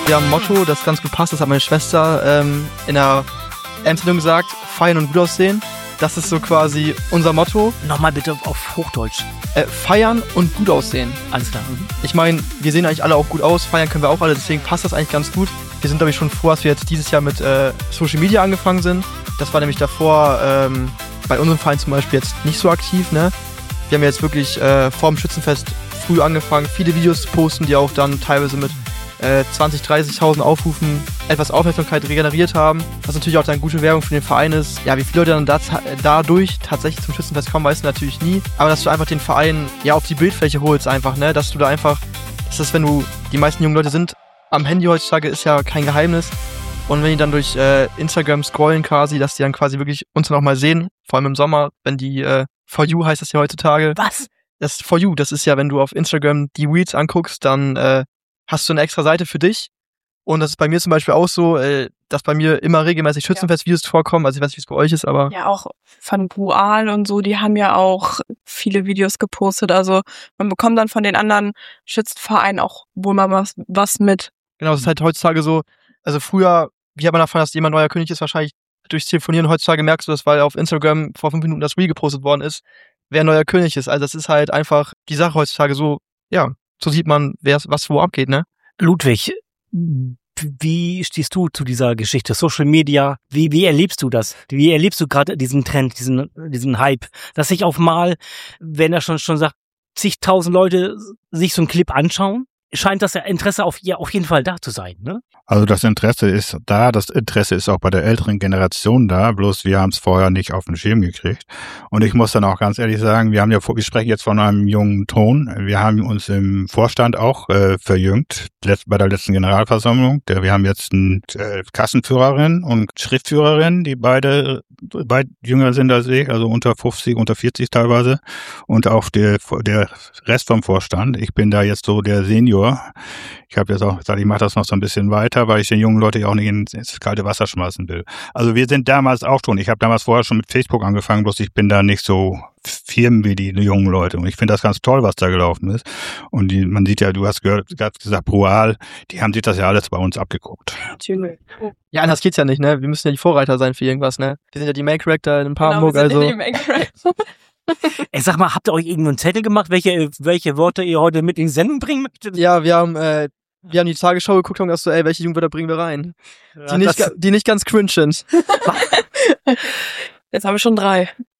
Wir haben ein Motto, das ganz gut passt, das hat meine Schwester in der Endsendung gesagt, feiern und gut aussehen. Das ist so quasi unser Motto. Nochmal bitte auf Hochdeutsch. Feiern und gut aussehen. Alles klar. Ich meine, wir sehen eigentlich alle auch gut aus, feiern können wir auch alle, deswegen passt das eigentlich ganz gut. Wir sind, glaube ich, schon froh, dass wir jetzt dieses Jahr mit Social Media angefangen sind. Das war nämlich davor bei unserem Verein zum Beispiel jetzt nicht so aktiv, ne? Wir haben jetzt wirklich vor dem Schützenfest früh angefangen, viele Videos zu posten, die auch dann teilweise mit 20.000, 30.000 Aufrufen etwas Aufmerksamkeit regeneriert haben, was natürlich auch dann gute Werbung für den Verein ist. Ja, wie viele Leute dann dadurch tatsächlich zum Schützenfest kommen, weißt du natürlich nie. Aber dass du einfach den Verein ja auf die Bildfläche holst einfach, ne? Dass du da einfach, das ist, wenn du, die meisten jungen Leute sind am Handy heutzutage, ist ja kein Geheimnis. Und wenn die dann durch Instagram scrollen quasi, dass die dann quasi wirklich uns dann auch mal sehen, vor allem im Sommer, wenn die For You heißt das ja heutzutage. Was? Das For You, das ist ja, wenn du auf Instagram die Reels anguckst, dann hast du eine extra Seite für dich. Und das ist bei mir zum Beispiel auch so, dass bei mir immer regelmäßig Schützenfest-Videos vorkommen. Also ich weiß nicht, wie es bei euch ist, aber... Ja, auch von Brual und so, die haben ja auch viele Videos gepostet. Also man bekommt dann von den anderen Schützenvereinen auch wohl mal was mit. Genau, es ist halt heutzutage so, also früher, wie hat man davon, dass jemand neuer König ist, wahrscheinlich durchs Telefonieren. Heutzutage merkst du das, weil auf Instagram vor 5 Minuten das Reel gepostet worden ist, wer neuer König ist. Also das ist halt einfach die Sache heutzutage so, ja, so sieht man, was wo abgeht, ne? Ludwig, wie stehst du zu dieser Geschichte? Social Media, wie erlebst du das? Wie erlebst du gerade diesen Trend, diesen Hype? Dass sich auf mal, wenn er schon sagt, zigtausend Leute sich so einen Clip anschauen, scheint das Interesse auf jeden Fall da zu sein, ne? Also das Interesse ist da, das Interesse ist auch bei der älteren Generation da, bloß wir haben es vorher nicht auf den Schirm gekriegt. Und ich muss dann auch ganz ehrlich sagen, wir sprechen jetzt von einem jungen Ton. Wir haben uns im Vorstand auch verjüngt, bei der letzten Generalversammlung. Wir haben jetzt eine Kassenführerin und Schriftführerin, die beide jünger sind als ich, also unter 50, unter 40 teilweise. Und auch der Rest vom Vorstand. Ich bin da jetzt so der Senior. Ich habe jetzt auch gesagt, ich mache das noch so ein bisschen weiter, weil ich den jungen Leute ja auch nicht ins kalte Wasser schmeißen will. Also wir sind damals auch schon, ich habe damals vorher schon mit Facebook angefangen, bloß ich bin da nicht so firm wie die jungen Leute. Und ich finde das ganz toll, was da gelaufen ist. Und man sieht ja, du hast gesagt, Brual, die haben sich das ja alles bei uns abgeguckt. Natürlich. Ja, anders geht's ja nicht, ne? Wir müssen ja die Vorreiter sein für irgendwas, ne? Wir sind ja die Main Character in Papenburg, also... Ey, sag mal, habt ihr euch irgendwo einen Zettel gemacht, welche Worte ihr heute mit in die Sendung bringen möchtet? Ja, wir haben die Tagesschau geguckt und gesagt so, welche Jugendwörter bringen wir rein? Ja, die nicht ganz cringe sind. Jetzt haben wir schon 3.